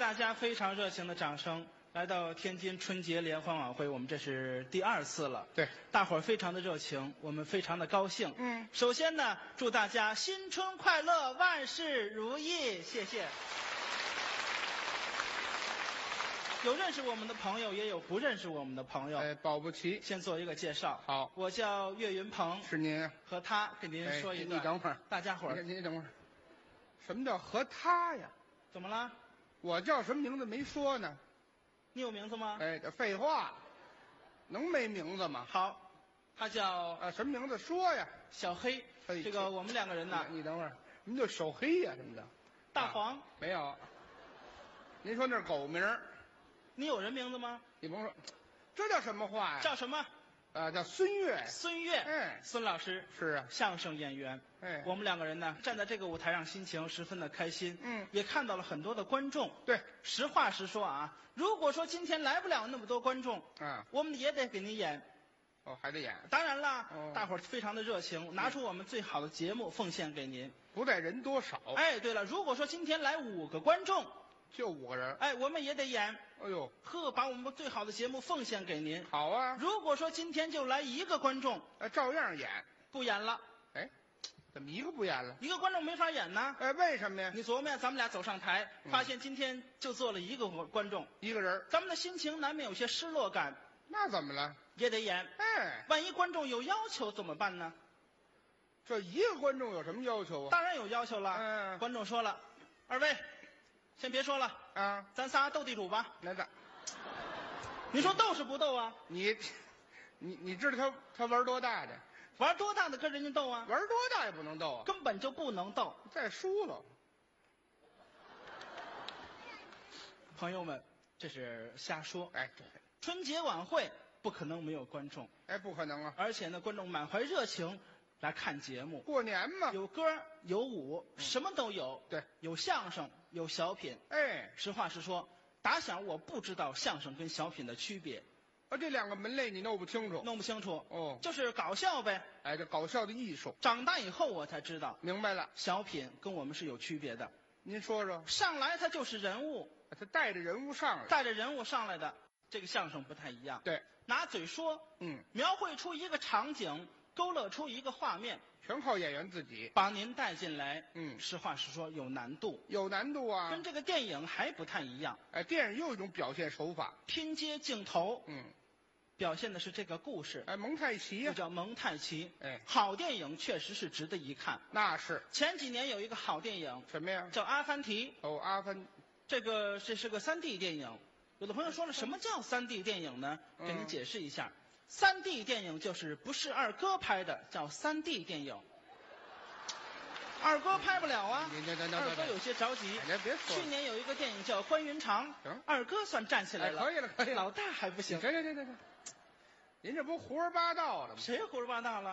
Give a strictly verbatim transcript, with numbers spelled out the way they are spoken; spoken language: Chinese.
大家非常热情的掌声，来到天津春节联欢晚会，我们这是第二次了。 对， 大伙儿非常的热情，我们非常的高兴。 嗯， 首先呢，祝大家新春快乐，万事如意，谢谢。有认识我们的朋友，也有不认识我们的朋友。 哎，保不齐。 先做一个介绍。 好， 我叫岳云鹏， 是您啊。 和他给您说一个。 哎、你等会儿， 大家伙儿， 您您等会儿，什么叫和他呀？ 怎么了？ 我叫什么名字没说呢？ 你有名字吗？ 哎，这废话，能没名字吗？ 好，他叫啊，什么名字说呀？ 小黑。 嘿这个我们两个人呢， 你, 你等会儿，什么叫手黑呀？什么的？ 大黄、 啊、没有。您说那是狗名？ 你有人名字吗？ 你甭说，这叫什么话呀？ 叫什么？ 啊，叫孙越。 孙越。 哎， 孙老师是啊， 相声演员。 哎， 我们两个人呢，站在这个舞台上，心情十分的开心。 嗯， 也看到了很多的观众。 对， 实话实说啊，如果说今天来不了那么多观众， 啊， 我们也得给您演。 哦，还得演。 当然了， 哦、 大伙儿非常的热情，拿出我们最好的节目奉献给您。 不在人多少。 哎，对了，如果说今天来五个观众。 就五个人， 哎，我们也得演。 哎呦， 呵，把我们最好的节目奉献给您。 好啊。 如果说今天就来一个观众， 哎，照样演， 不演了。 哎，怎么一个不演了？ 一个观众没法演呢。 哎，为什么呀？ 你琢磨呀，咱们俩走上台，发现今天就坐了一个观众， 一个人， 咱们的心情难免有些失落感。 那怎么了？ 也得演。 哎， 万一观众有要求怎么办呢？ 这一个观众有什么要求啊？ 当然有要求了。 嗯， 观众说了，二位。先别说了啊， 咱仨斗地主吧。 来的， 你说斗是不斗啊？ 你，你你知道他他玩多大的？ 玩多大的跟人家斗啊？ 玩多大也不能斗啊， 根本就不能斗。 再输了。 朋友们，这是瞎说。 哎，对， 春节晚会不可能没有观众。 哎，不可能啊！ 而且呢，观众满怀热情。来看节目， 过年嘛， 有歌有舞，嗯、什么都有。 对， 有相声，有小品。 哎， 实话实说，打小我不知道相声跟小品的区别。 啊，这两个门类你弄不清楚？ 弄不清楚。 哦， 就是搞笑呗。 哎，这搞笑的艺术。 长大以后我才知道， 明白了， 小品跟我们是有区别的。 您说说。 上来他就是人物， 他带着人物上来， 带着人物上来的，这个相声不太一样。 对， 拿嘴说， 嗯， 描绘出一个场景。勾勒出一个画面， 全靠演员自己把您带进来。 嗯， 实话实说，有难度， 有难度啊， 跟这个电影还不太一样。 哎，电影又一种表现手法， 拼接镜头， 嗯， 表现的是这个故事。 哎，蒙太奇呀、 啊，叫蒙太奇。 哎， 好电影确实是值得一看。 那是。 前几年有一个好电影， 什么呀？ 叫《阿凡提》。 哦，阿凡， 这个这是个三 D 电影。有的朋友说了，什么叫三 D 电影呢？ 嗯、 给您解释一下。三 D 电影就是不是二哥拍的，叫三 D 电影。二哥拍不了啊，二哥有些着急。 哎，别说。 去年有一个电影叫《欢云长》， 行， 二哥算站起来了。 哎、可以了，可以了。 老大还不行。 行行行行行，您这不胡说八道了吗？ 谁胡说八道了？